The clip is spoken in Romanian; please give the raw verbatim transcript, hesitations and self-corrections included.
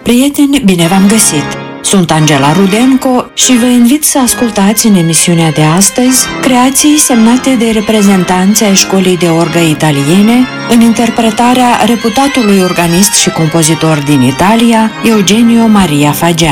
Prieteni, bine v-am găsit! Sunt Angela Rudenco și vă invit să ascultați în emisiunea de astăzi creații semnate de reprezentanți ai școlii de orgă italiene în interpretarea reputatului organist și compozitor din Italia, Eugenio Maria Faggiani.